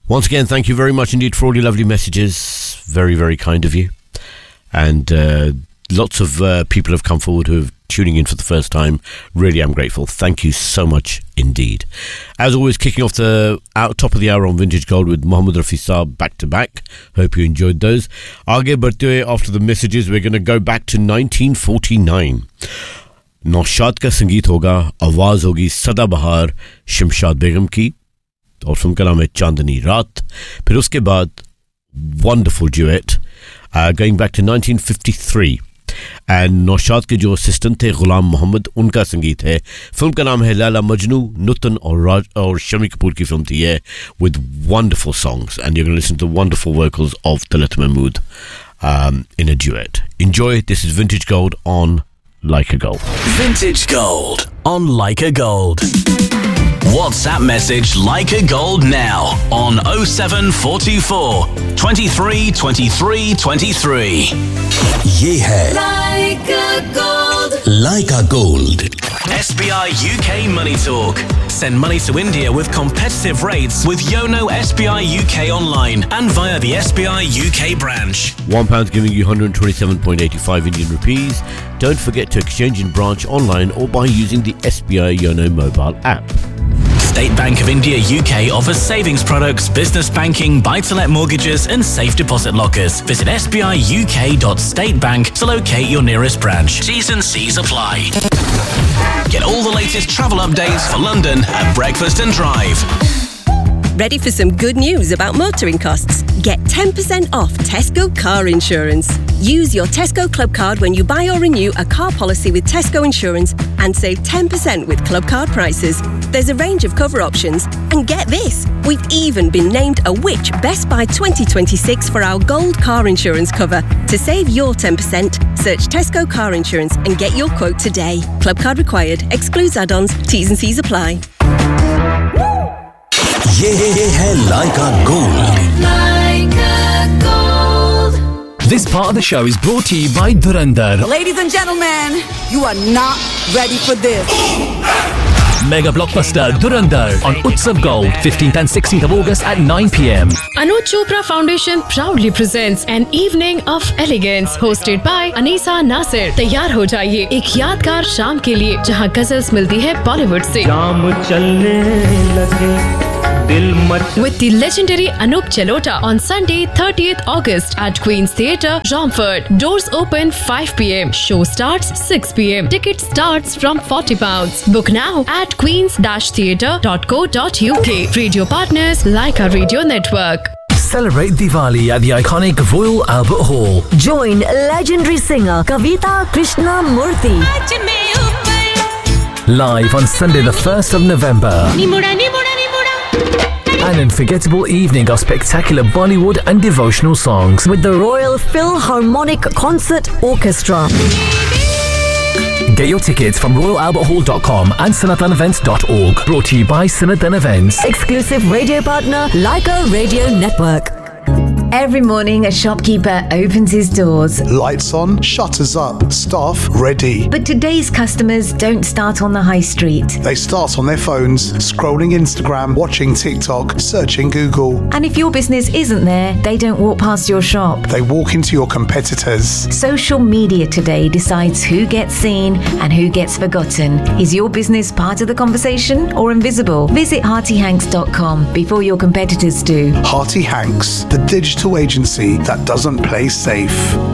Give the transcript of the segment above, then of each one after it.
Once again, thank you very much indeed for all your lovely messages. Very, very kind of you. And lots of people have come forward who are tuning in for the first time. Really, I'm grateful. Thank you so much indeed. As always, kicking off the top of the hour on Vintage Gold with Mohammed Rafi Saab back to back. Hope you enjoyed those. Aage badhte hue after the messages, we're going to go back to 1949. Naushad का संगीत होगा, आवाज होगी सदाबहार शमशाद बेगम की, और film का नाम है चांदनी रात. फिर उसके बाद wonderful duet going back to 1953, and Naushad के जो असिस्टेंट थे गुलाम मोहम्मद, उनका संगीत है. फिल्म का नाम है लैला मजनू. नुतन और शमी कपूर की फिल्म थी है, with wonderful songs, and you're going to listen to wonderful vocals of Talat Mahmood in a duet. Enjoy. This is Vintage Gold on Like a Gold. Vintage Gold on Like a Gold. WhatsApp message Like a Gold now on 07424 23 23 23. ये है Like a Gold. Like a Gold. SBI UK Money Talk. Send money to India with competitive rates with Yono SBI UK online and via the SBI UK branch. £1 giving you 127.85 Indian rupees. Don't forget to exchange in branch, online, or by using the SBI Yono mobile app. State Bank of India UK offers savings products, business banking, buy-to-let mortgages and safe deposit lockers. Visit sbiuk.statebank to locate your nearest branch. T's and C's apply. Get all the latest travel updates for London at Breakfast and Drive. Ready for some good news about motoring costs? Get 10% off Tesco car insurance. Use your Tesco Club card when you buy or renew a car policy with Tesco Insurance and save 10% with Club card prices. There's a range of cover options, and get this, we've even been named a Which Best Buy 2026 for our gold car insurance cover. To save your 10%, search Tesco car insurance and get your quote today. Club card required. Excludes add-ons. T's and C's apply. ये है Like a Gold. Like a Gold. This part of the show is brought to you by Dhurandhar. Ladies and gentlemen, you are not ready for this. Mega blockbuster Dhurandhar on Utsav Gold, 15th and 16th of August at 9 p.m. Anuj Chopra Foundation proudly presents an evening of elegance hosted by Anisa Nasir. तैयार हो जाइए एक यादगार शाम के लिए जहां गजल्स मिलती है बॉलीवुड से. With the legendary Anup Jalota on Sunday 30th August at Queen's Theatre, Romford. Doors open 5 p.m. Show starts 6 p.m. Ticket starts from £40. Book now at queens-theatre.co.uk. Radio partners like our radio network. Celebrate Diwali at the iconic Royal Albert Hall. Join legendary singer Kavita Krishnamurthy. Live on Sunday the 1st of November. An unforgettable evening of spectacular Bollywood and devotional songs with the Royal Philharmonic Concert Orchestra. Get your tickets from royalalberthall.com and sanatanevents.org. Brought to you by Sanatan Events. Exclusive radio partner Leica Radio Network. Every morning, a shopkeeper opens his doors. Lights on, shutters up, staff ready. But today's customers don't start on the high street. They start on their phones, scrolling Instagram, watching TikTok, searching Google. And if your business isn't there, they don't walk past your shop. They walk into your competitors. Social media today decides who gets seen and who gets forgotten. Is your business part of the conversation or invisible? Visit HeartyHanks.com before your competitors do. Hearty Hanks, the digital agency that doesn't play safe.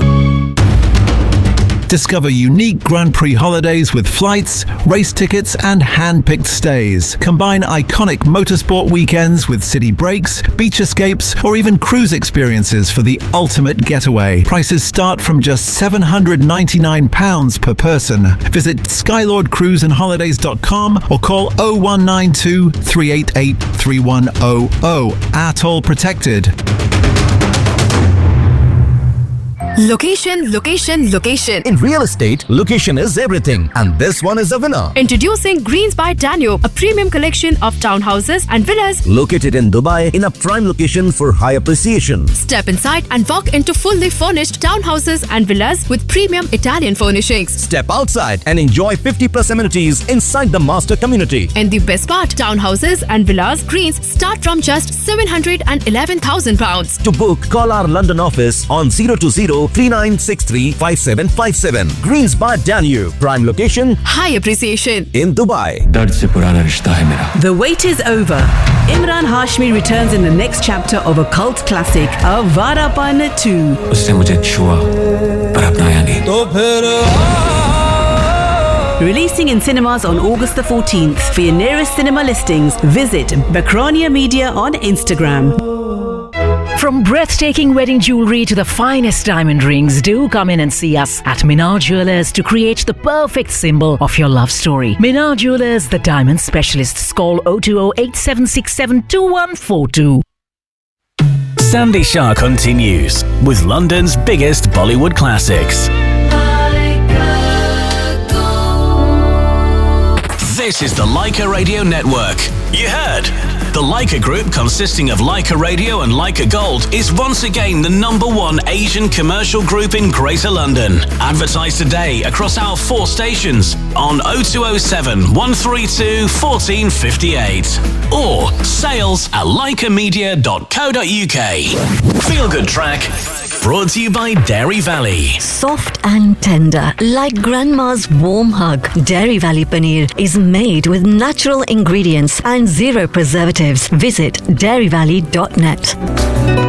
Discover unique Grand Prix holidays with flights, race tickets and hand-picked stays. Combine iconic motorsport weekends with city breaks, beach escapes or even cruise experiences for the ultimate getaway. Prices start from just £799 per person. Visit skylordcruiseandholidays.com or call 0192 388 3100. Atoll protected. Location, location, location. In real estate, location is everything, and this one is a winner. Introducing Greens by Danube, a premium collection of townhouses and villas Located in Dubai in a prime location for high appreciation. Step inside and walk into fully furnished townhouses and villas with premium Italian furnishings. Step outside and enjoy 50+ amenities inside the master community. And the best part, townhouses and villas Greens start from just £711,000. To book, call our London office on 020-3963-5757. Greens by Danube, prime location, high appreciation in Dubai. The wait is over. Imran Hashmi returns in the next chapter of a cult classic, Avarapan 2. Releasing in cinemas on August the 14th. For your nearest cinema listings, visit Bakronia Media on Instagram. From breathtaking wedding jewelry to the finest diamond rings, do come in and see us at Minar Jewelers to create the perfect symbol of your love story. Minar Jewelers, the diamond specialists. Call 020-8767-2142. Sandy Shah continues with London's biggest Bollywood classics. This is the Leica Radio Network. You heard? The Leica Group, consisting of Leica Radio and Leica Gold, is once again the #1 Asian commercial group in Greater London. Advertise today across our 4 stations on 0207 132 1458 or sales@leicamedia.co.uk. Feel Good Track, brought to you by Dairy Valley. Soft and tender, like grandma's warm hug. Dairy Valley Paneer is made with natural ingredients and zero preservatives. Visit dairyvalley.net.